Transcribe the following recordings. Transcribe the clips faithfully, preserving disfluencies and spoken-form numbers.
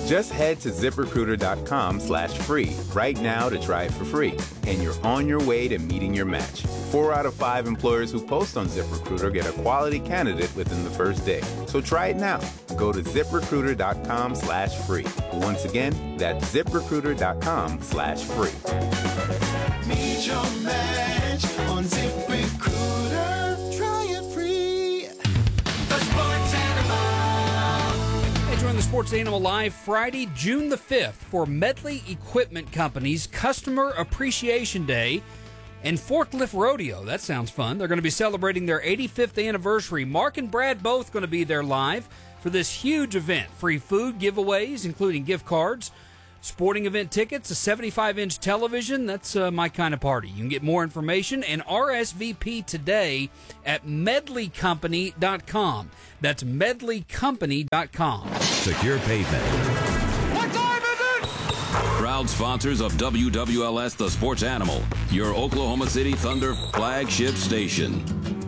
Just head to ZipRecruiter.com slash free right now to try it for free, and you're on your way to meeting your match. Four out of five employers who post on ZipRecruiter get a quality candidate within the first day. So try it now. Go to ZipRecruiter.com slash free. Once again, that's ZipRecruiter.com slash free. Meet your match on ZipRecruiter. Try it free. The Sports Animal. Hey, join the Sports Animal Live Friday, June the fifth for Medley Equipment Company's Customer Appreciation Day and Forklift Rodeo. That sounds fun. They're going to be celebrating their eighty-fifth anniversary. Mark and Brad both going to be there live for this huge event. Free food giveaways, including gift cards, sporting event tickets, a seventy-five inch television. That's uh, my kind of party. You can get more information and R S V P today at medley company dot com. That's medley company dot com. Secure pavement. What time is it? Proud sponsors of W W L S The Sports Animal, your Oklahoma City Thunder flagship station.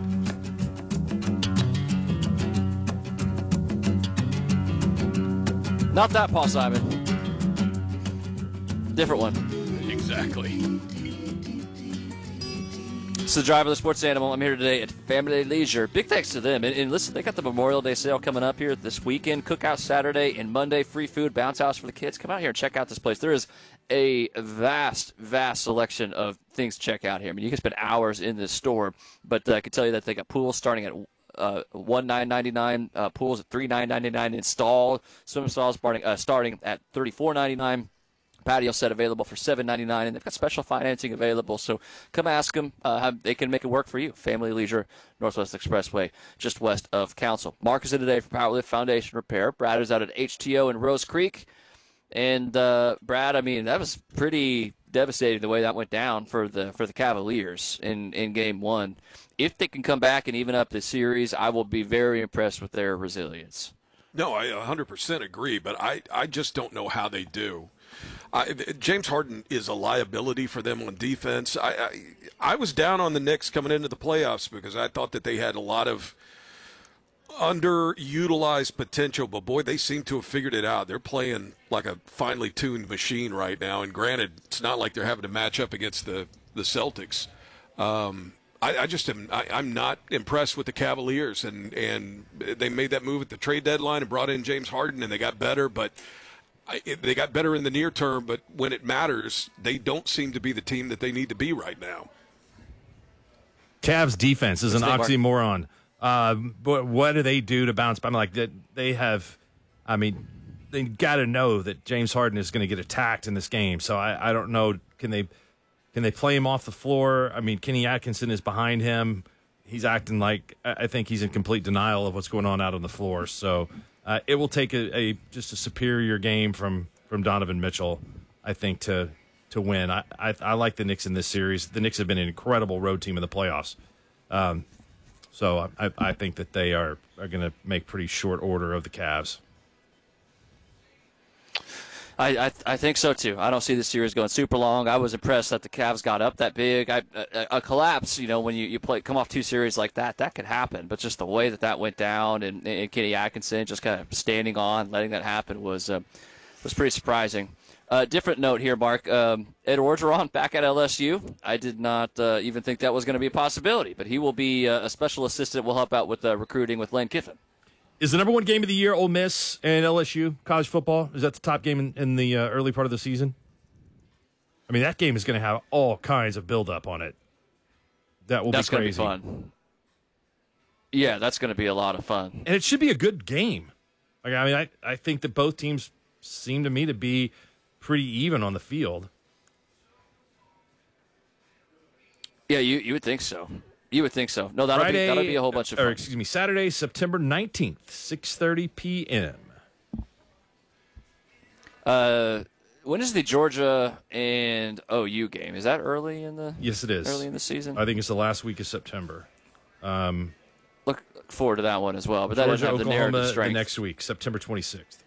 Not that Paul Simon. Different one. Exactly. It's the driver of the Sports Animal. I'm here today at Family Leisure. Big thanks to them. And, and listen, they got the Memorial Day sale coming up here this weekend. Cookout Saturday and Monday. Free food, bounce house for the kids. Come out here and check out this place. There is a vast, vast selection of things to check out here. I mean, you can spend hours in this store. But uh, I can tell you that they got pools starting at uh, one nine ninety-nine, uh, pools at three nine ninety-nine installed, swim stalls starting, uh, starting at thirty-four ninety-nine. Patio set available for seven ninety-nine, and they've got special financing available. So come ask them uh, how they can make it work for you. Family Leisure, Northwest Expressway, just west of Council. Mark is in today for Powerlift Foundation Repair. Brad is out at H T O in Rose Creek. And, uh, Brad, I mean, that was pretty devastating the way that went down for the for the Cavaliers in, in Game one. If they can come back and even up this series, I will be very impressed with their resilience. No, I one hundred percent agree, but I, I just don't know how they do. I, James Harden is a liability for them on defense. I, I I was down on the Knicks coming into the playoffs because I thought that they had a lot of underutilized potential, but boy, they seem to have figured it out. They're playing like a finely tuned machine right now, and granted, it's not like they're having to match up against the, the Celtics. Um, I, I just am I, I'm not impressed with the Cavaliers, and, and they made that move at the trade deadline and brought in James Harden, and they got better, but I, they got better in the near term, but when it matters, they don't seem to be the team that they need to be right now. Cavs defense is an Let's oxymoron. Uh, but what do they do to bounce back? I'm like, they have, I mean, they got to know that James Harden is going to get attacked in this game. So I, I don't know, can they can they play him off the floor? I mean, Kenny Atkinson is behind him. He's acting like, I think he's in complete denial of what's going on out on the floor. So uh, it will take a, a just a superior game from, from Donovan Mitchell, I think, to to win. I, I I like the Knicks in this series. The Knicks have been an incredible road team in the playoffs. Um, so I, I think that they are, are going to make pretty short order of the Cavs. I, I I think so too. I don't see the series going super long. I was impressed that the Cavs got up that big. I, a, a collapse, you know, when you, you play come off two series like that, that could happen. But just the way that that went down, and, and Kenny Atkinson just kind of standing on, letting that happen was uh, was pretty surprising. Uh, different note here, Mark. Um, Ed Orgeron back at L S U. I did not uh, even think that was going to be a possibility, but he will be uh, a special assistant. Will help out with uh, recruiting with Lane Kiffin. Is the number one game of the year Ole Miss and L S U college football? Is that the top game in, in the uh, early part of the season? I mean, that game is going to have all kinds of buildup on it. That will that's be crazy. That's going to be fun. Yeah, that's going to be a lot of fun. And it should be a good game. Like, I mean, I, I think that both teams seem to me to be pretty even on the field. Yeah, you, you would think so. You would think so. No, that'll Friday, be that'll be a whole bunch of fun. Or excuse me, Saturday, September nineteenth, six thirty p.m. Uh, when is the Georgia and O U game? Is that early in the? Yes, it is. Early in the season. I think it's the last week of September. Um, look, look forward to that one as well. But that Georgia, doesn't have the Oklahoma, narrative strength. the next week, September twenty-sixth.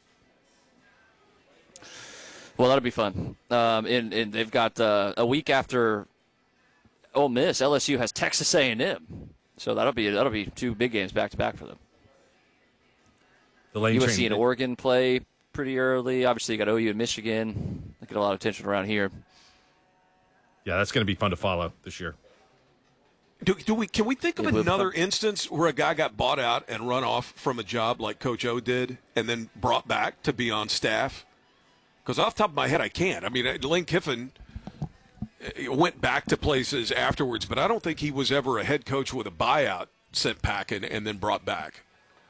Well, that'll be fun. Um, and, and they've got uh, a week after Ole Miss, L S U has Texas A and M, so that'll be that'll be two big games back to back for them. The lane U S C train. and Oregon play pretty early. Obviously, you got O U and Michigan. They get a lot of attention around here. Yeah, that's going to be fun to follow this year. Do, do we? Can we think of It will be another fun. instance where a guy got bought out and run off from a job like Coach O did, and then brought back to be on staff? Because off the top of my head, I can't. I mean, Lane Kiffin went back to places afterwards, but I don't think he was ever a head coach with a buyout sent packing and then brought back.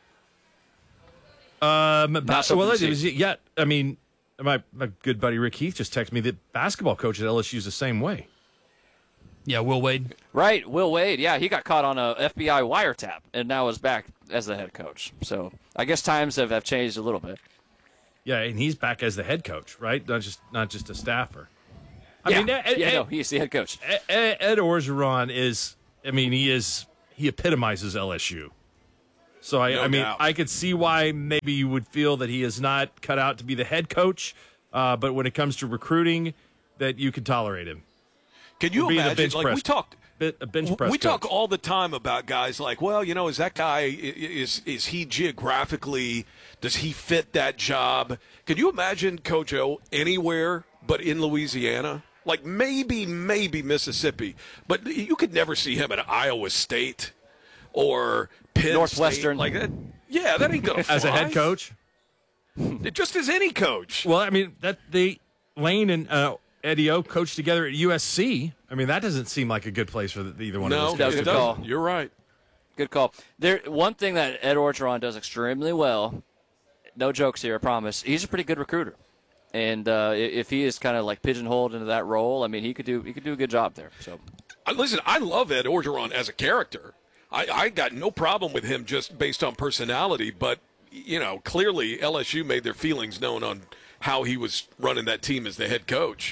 Um, ba- something well, to it was, see. yeah. I mean, my my good buddy Rick Heath just texted me that basketball coach at L S U is the same way. Yeah, Will Wade. Right, Will Wade. Yeah, he got caught on a F B I wiretap and now is back as the head coach. So I guess times have, have changed a little bit. Yeah, and he's back as the head coach, right? Not just not just a staffer. I yeah, mean, Ed, yeah, Ed, no, he's the head coach. Ed, Ed Orgeron is. I mean, he is. He epitomizes L S U. So I, No I mean, doubt. I could see why maybe you would feel that he is not cut out to be the head coach. Uh, but when it comes to recruiting, that you could tolerate him. Can you Being a imagine? bench Like press- we talked. Bit- a bench press We talk coach. all the time about guys like, well, you know, is that guy is is he geographically, does he fit that job? Can you imagine Coach O anywhere but in Louisiana? Like maybe maybe Mississippi, but you could never see him at Iowa State or Penn Northwestern. State. Like that. Yeah, that ain't gonna fly. As a head coach. Just as any coach. Well, I mean that they Lane and uh, Eddie O coached together at U S C. I mean that doesn't seem like a good place for the, either one No, of That those was it a guys. good doesn't. call. You're right. Good call. There, one thing that Ed Orgeron does extremely well, no jokes here, I promise, he's a pretty good recruiter. And uh, if he is kind of like pigeonholed into that role, I mean, he could do he could do a good job there. So, Uh, Listen, I love Ed Orgeron as a character. I, I got no problem with him just based on personality, but, you know, clearly L S U made their feelings known on how he was running that team as the head coach.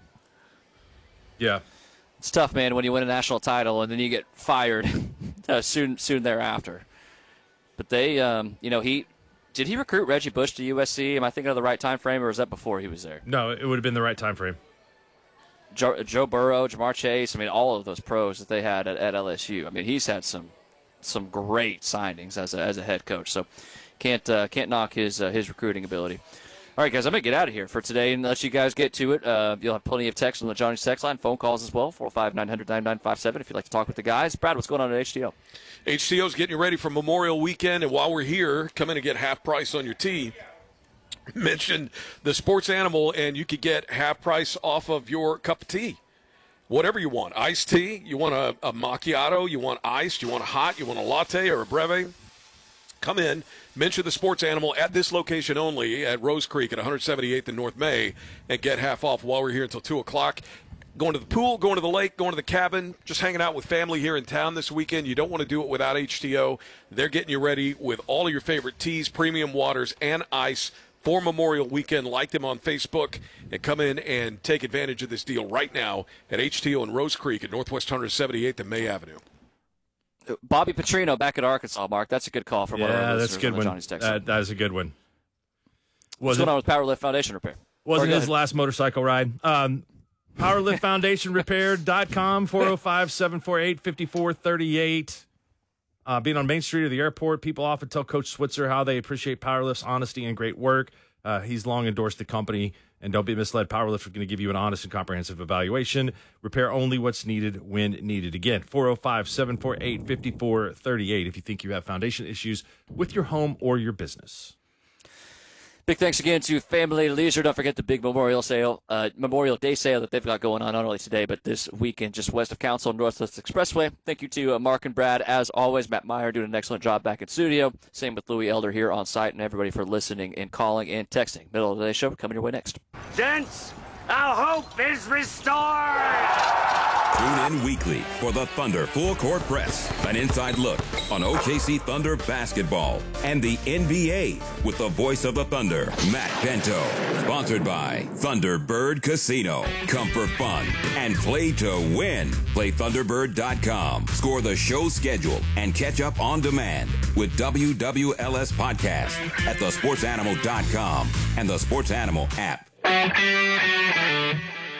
Yeah. it's tough, man, when you win a national title and then you get fired uh, soon soon thereafter. But they, um, you know, he did he recruit Reggie Bush to U S C? Am I thinking of the right time frame, or was that before he was there? No, it would have been the right time frame. Joe, Joe Burrow, Jamar Chase, I mean, all of those pros that they had at, at L S U. I mean, he's had some some great signings as a, as a head coach. So can't uh, can't knock his uh, his recruiting ability. All right, guys, I'm going to get out of here for today and let you guys get to it. Uh, you'll have plenty of text on the Johnny's text line, phone calls as well, four oh five, nine hundred, ninety-nine fifty-seven if you'd like to talk with the guys. Brad, what's going on at H T O? H T O's getting you ready for Memorial Weekend, and while we're here, come in and get half price on your tea. Mention the Sports Animal, and you could get half price off of your cup of tea. Whatever you want. Iced tea, you want a, a macchiato, you want iced, you want a hot, you want a latte or a breve. Come in, mention the Sports Animal at this location only at Rose Creek at one seventy-eighth and North May, and get half off while we're here until two o'clock. Going to the pool, going to the lake, going to the cabin, just hanging out with family here in town this weekend. You don't want to do it without H T O. They're getting you ready with all of your favorite teas, premium waters, and ice for Memorial Weekend. Like them on Facebook and come in and take advantage of this deal right now at H T O in Rose Creek at Northwest one seventy-eighth and May Avenue. Bobby Petrino back at Arkansas, Mark. That's a good call from one of our Yeah, listeners that's a good on the one. Johnny's text That, line. that is a good one. What's Was going it, on with Powerlift Foundation Repair? wasn't Or go his ahead. last motorcycle ride. Um, powerlift foundation repair dot com, four oh five, seven four eight, five four three eight. Uh, being on Main Street of the airport, people often tell Coach Switzer how they appreciate Powerlift's honesty and great work. Uh, he's long endorsed the company, and don't be misled. Powerlift is going to give you an honest and comprehensive evaluation. Repair only what's needed when needed. Again, four oh five, seven four eight, five four three eight if you think you have foundation issues with your home or your business. Big thanks again to Family Leisure. Don't forget the big Memorial sale, uh, Memorial Day sale that they've got going on not only today but this weekend, just west of Council, Northwest Expressway. Thank you to uh, Mark and Brad, as always. Matt Meyer doing an excellent job back in studio. Same with Louis Elder here on site, and everybody for listening and calling and texting. Middle of the day show coming your way next. Gents, our hope is restored! Tune in weekly for the Thunder Full Court Press, an inside look on O K C Thunder basketball and the N B A with the voice of the Thunder, Matt Bento. Sponsored by Thunderbird Casino. Come for fun and play to win. Play Thunderbird dot com. Score the show schedule and catch up on demand with W W L S Podcast at the sports animal dot com and the Sports Animal app.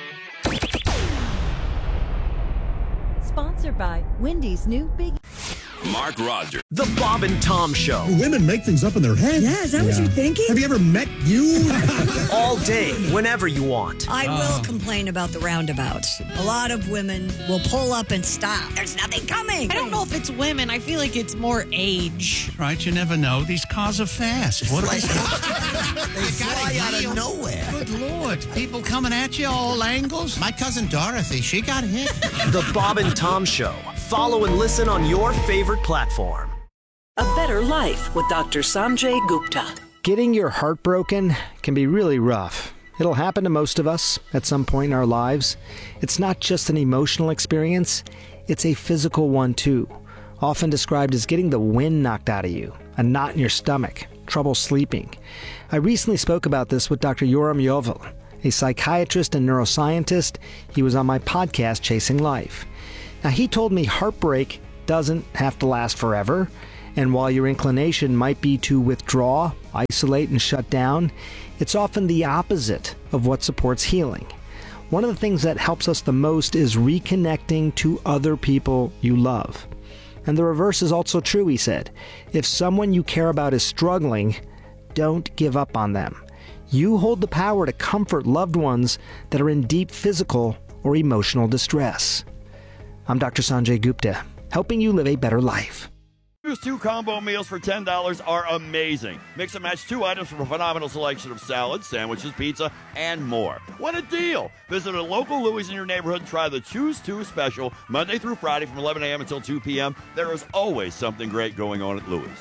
Sponsored by Wendy's new Big Mark Rogers. The Bob and Tom Show. Women make things up in their head. Yeah, is that what you're thinking? Have you ever met you? All day, whenever you want. I will complain about the roundabouts. A lot of women will pull up and stop. There's nothing coming. I don't know if it's women. I feel like it's more age. Right, you never know. These cars are fast. What They You fly gotta out yield. of nowhere. Good Lord. People coming at you all angles. My cousin Dorothy, she got hit. The Bob and Tom Show. Follow and listen on your favorite platform. A Better Life with Doctor Sanjay Gupta. Getting your heart broken can be really rough. It'll happen to most of us at some point in our lives. It's not just an emotional experience, it's a physical one too. Often described as getting the wind knocked out of you, a knot in your stomach, trouble sleeping. I recently spoke about this with Doctor Yoram Yovel, a psychiatrist and neuroscientist. He was on my podcast, Chasing Life. Now, he told me heartbreak doesn't have to last forever, and while your inclination might be to withdraw, isolate, and shut down, it's often the opposite of what supports healing. One of the things that helps us the most is reconnecting to other people you love. And the reverse is also true, he said. If someone you care about is struggling, don't give up on them. You hold the power to comfort loved ones that are in deep physical or emotional distress. I'm Doctor Sanjay Gupta, helping you live a better life. These two combo meals for ten dollars are amazing. Mix and match two items from a phenomenal selection of salads, sandwiches, pizza, and more. What a deal! Visit a local Louis in your neighborhood and try the Choose two special Monday through Friday from eleven a.m. until two p.m. There is always something great going on at Louis.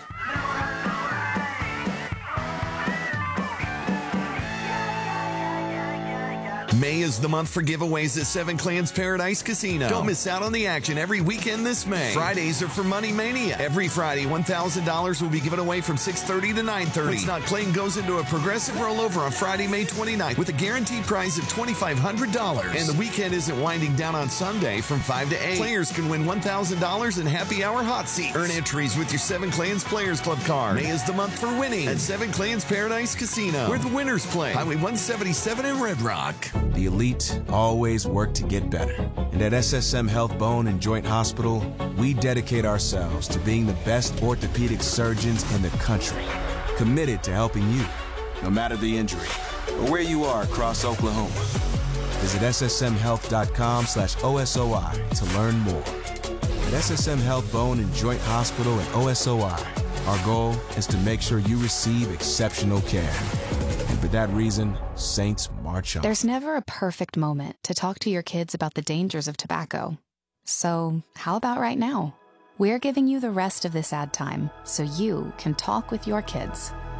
May is the month for giveaways at Seven Clans Paradise Casino. Don't miss out on the action every weekend this May. Fridays are for Money Mania. Every Friday, one thousand dollars will be given away from six thirty to nine thirty. It's not, Clayton goes into a progressive rollover on Friday, May twenty-ninth with a guaranteed prize of twenty-five hundred dollars. And the weekend isn't winding down on Sunday from five to eight. Players can win one thousand dollars in happy hour hot seats. Earn entries with your Seven Clans Players Club card. May is the month for winning at Seven Clans Paradise Casino, where the winners play. Highway one seventy-seven in Red Rock. The elite always work to get better. And at S S M Health Bone and Joint Hospital, we dedicate ourselves to being the best orthopedic surgeons in the country. Committed to helping you, no matter the injury, or where you are across Oklahoma. Visit S S M health dot com slash O S O I to learn more. At S S M Health Bone and Joint Hospital and O S O I, our goal is to make sure you receive exceptional care. And for that reason, Saints march on. There's never a perfect moment to talk to your kids about the dangers of tobacco. So how about right now? We're giving you the rest of this ad time so you can talk with your kids.